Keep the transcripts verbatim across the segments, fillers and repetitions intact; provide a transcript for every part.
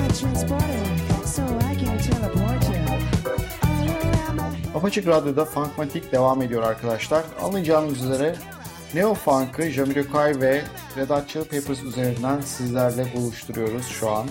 Apaçık Radyo'da Funkmatik devam ediyor arkadaşlar. Anlayacağınız üzere Neo Funk'ı Jamiroquai ve Red Hot Chili Peppers üzerinden sizlerle buluşturuyoruz şu an.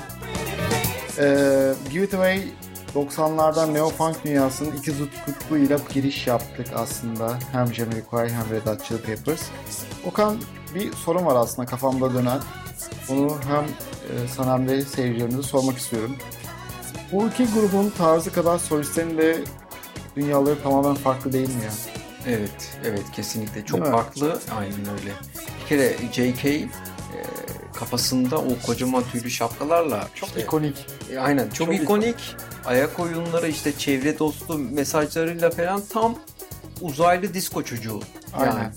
Ee, Give It Away doksanlardan Neo Funk dünyasının iki zıt kutbuyla giriş yaptık aslında. Hem Jamiroquai hem Red Hot Chili Peppers. Okan, bir sorun var aslında kafamda dönen. Bunu hem e, sana hem de seyircilerimize sormak istiyorum. Bu iki grubun tarzı kadar solistlerin de dünyaları tamamen farklı değil mi ya? Evet, evet kesinlikle çok farklı. Aynen öyle. Bir kere J K e, kafasında o kocaman tüylü şapkalarla çok işte, ikonik. E, aynen çok, çok ikonik. ikonik. Ayak oyunları işte çevre dostu mesajlarıyla falan tam uzaylı disco çocuğu. Yani. Aynen.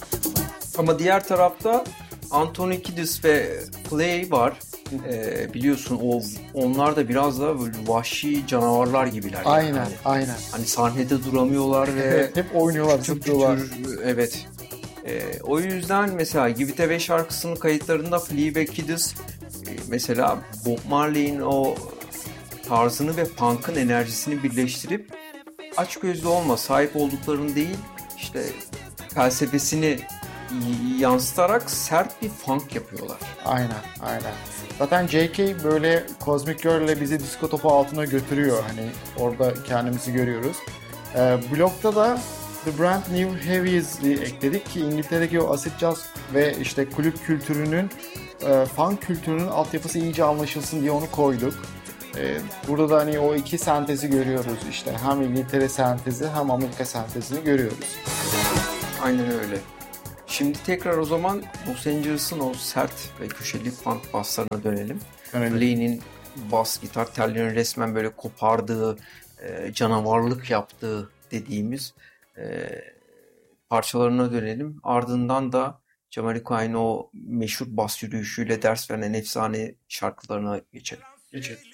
Ama diğer tarafta Anthony Kiedis ve Clay var. Ee, biliyorsun o onlar da biraz daha böyle vahşi canavarlar gibiler. Aynen, yani. aynen. Hani sahnede duramıyorlar ve hep oynuyorlar, zıplıyorlar. Evet. Ee, o yüzden mesela Give It Away şarkısının kayıtlarında Flea ve Kiedis e, mesela Bob Marley'in o tarzını ve punk'ın enerjisini birleştirip açgözlü olma, sahip olduklarını değil, işte felsefesini yansıtarak sert bir funk yapıyorlar. Aynen, aynen. Zaten J K böyle Cosmic Girl'le bizi disco topu altına götürüyor. Hani orada kendimizi görüyoruz. Ee, blokta da The Brand New Heavies'i ekledik ki İngiltere'deki o acid jazz ve işte kulüp kültürünün, e, funk kültürünün altyapısı iyice anlaşılsın diye onu koyduk. Ee, burada da hani o iki sentezi görüyoruz işte. Hem İngiltere sentezi hem Amerika sentezini görüyoruz. Aynen öyle. Şimdi tekrar o zaman Los Angeles'ın o sert ve köşeli funk basslarına dönelim. Lee'nin bas gitar tellerini resmen böyle kopardığı, e, canavarlık yaptığı dediğimiz e, parçalarına dönelim. Ardından da Jamiroquai'nin o meşhur bas yürüyüşüyle ders veren efsane şarkılarına geçelim. Geçelim.